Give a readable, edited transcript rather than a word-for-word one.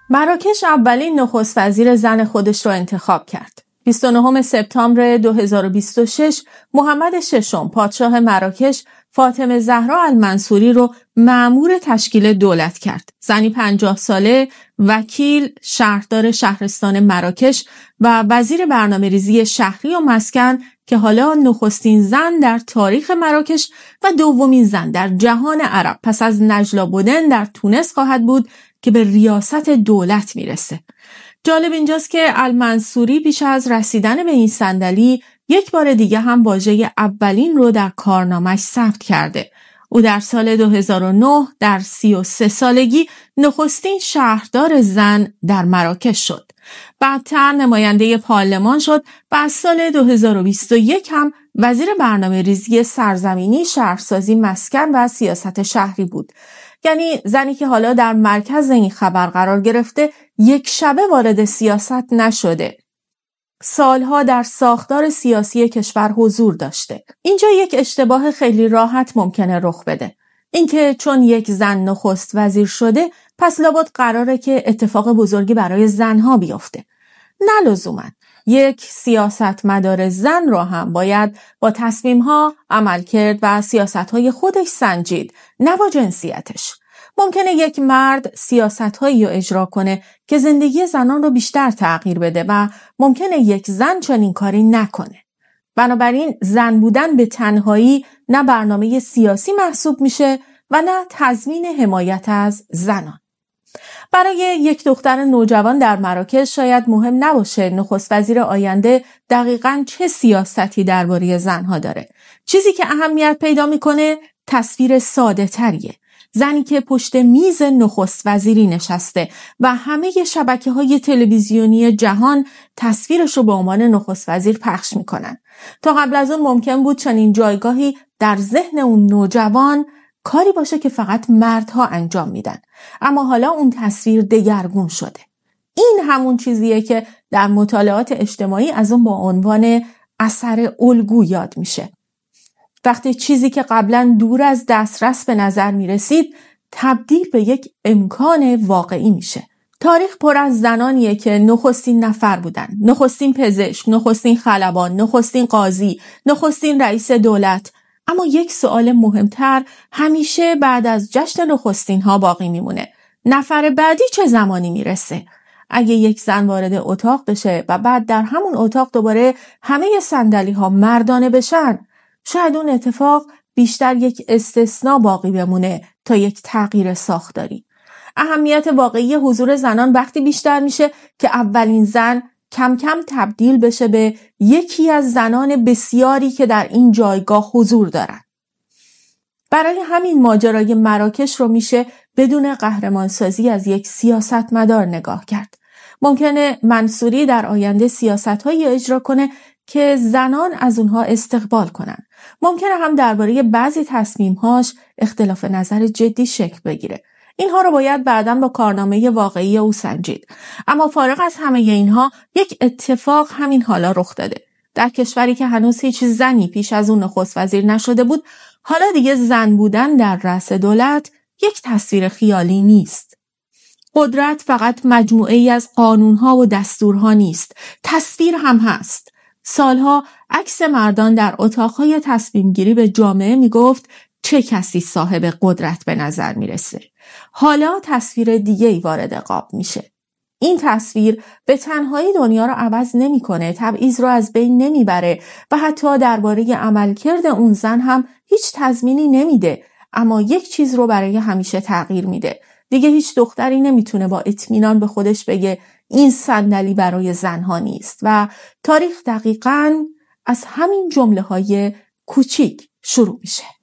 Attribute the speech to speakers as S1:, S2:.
S1: مراکش اولین نخست وزیر زن خودش را انتخاب کرد. 29 سپتامبر 2026 محمد ششم پادشاه مراکش فاطمه زهرا المنصوری رو مأمور تشکیل دولت کرد. زنی 50 ساله، وکیل، شهردار شهرستان مراکش و وزیر برنامه‌ریزی شهری و مسکن که حالا نخستین زن در تاریخ مراکش و دومین زن در جهان عرب پس از نجلا بودن در تونس خواهد بود که به ریاست دولت میرسه. جالب اینجاست که المنصوری پیش از رسیدن به این صندلی یک بار دیگه هم واژه اولین رو در کارنامه‌اش ثبت کرده. او در سال 2009 در 33 سالگی نخستین شهردار زن در مراکش شد. بعدتر نماینده پارلمان شد و از سال 2021 هم وزیر برنامه‌ریزی سرزمینی، شهرسازی، مسکن و سیاست شهری بود. یعنی زنی که حالا در مرکز این خبر قرار گرفته یک شبه وارد سیاست نشده. سالها در ساختار سیاسی کشور حضور داشته. اینجا یک اشتباه خیلی راحت ممکنه رخ بده. اینکه چون یک زن نخست وزیر شده پس لابد قراره که اتفاق بزرگی برای زنها بیفته. نه لزوماً. یک سیاستمدار زن را هم باید با تصمیم‌ها، عملکرد و سیاست‌های خودش سنجید، نه با جنسیتش. ممکنه یک مرد سیاست‌هایی رو اجرا کنه که زندگی زنان رو بیشتر تغییر بده و ممکنه یک زن چنین کاری نکنه. بنابراین زن بودن به تنهایی نه برنامه سیاسی محسوب میشه و نه تضمین حمایت از زنان. برای یک دختر نوجوان در مراکش شاید مهم نباشه نخست وزیر آینده دقیقاً چه سیاستی درباره زنها داره. چیزی که اهمیت پیدا میکنه تصویر ساده تریه. زنی که پشت میز نخست وزیری نشسته و همه شبکه‌های تلویزیونی جهان تصویرش رو به عنوان نخست وزیر پخش میکنن. تا قبل از اون ممکن بود چنین جایگاهی در ذهن اون نوجوان کاری باشه که فقط مردها انجام میدن. اما حالا اون تصویر دگرگون شده. این همون چیزیه که در مطالعات اجتماعی از اون با عنوان اثر الگو یاد میشه. وقتی چیزی که قبلا دور از دسترس به نظر میرسید تبدیل به یک امکان واقعی میشه. تاریخ پر از زنانیه که نخستین نفر بودن، نخستین پزشک، نخستین خلبان، نخستین قاضی، نخستین رئیس دولت. اما یک سوال مهمتر همیشه بعد از جشن نخستین ها باقی میمونه. نفر بعدی چه زمانی میرسه؟ اگه یک زن وارد اتاق بشه و بعد در همون اتاق دوباره همه صندلی ها مردانه بشن، شاید اون اتفاق بیشتر یک استثناء باقی بمونه تا یک تغییر ساختاری. اهمیت واقعی حضور زنان وقتی بیشتر میشه که اولین زن کم کم تبدیل بشه به یکی از زنان بسیاری که در این جایگاه حضور دارن. برای همین ماجرای مراکش رو میشه بدون قهرمانسازی از یک سیاستمدار نگاه کرد. ممکنه منصوری در آینده سیاست‌هایی اجرا کنه که زنان از اونها استقبال کنن. ممکنه هم درباره بعضی تصمیم‌هاش اختلاف نظر جدی شکل بگیره. اینها رو باید بعداً با کارنامه واقعی او سنجید. اما فارغ از همه اینها یک اتفاق همین حالا رخ داده. در کشوری که هنوز هیچ زنی پیش از اون نخست وزیر نشده بود، حالا دیگه زن بودن در رأس دولت یک تصویر خیالی نیست. قدرت فقط مجموعه‌ای از قانون‌ها و دستورها نیست، تصویر هم هست. سالها عکس مردان در اتاق‌های تصمیم‌گیری به جامعه میگفت چه کسی صاحب قدرت به نظر میرسه. حالا تصویر دیگه‌ای وارد قاب میشه. این تصویر به تنهایی دنیا رو عوض نمی‌کنه، تبعیض رو از بین نمیبره و حتی درباره عملکرد اون زن هم هیچ تضمینی نمیده، اما یک چیز رو برای همیشه تغییر میده. دیگه هیچ دختری نمیتونه با اطمینان به خودش بگه این صندلی برای زنها نیست و تاریخ دقیقاً از همین جمله‌های کوچیک شروع میشه.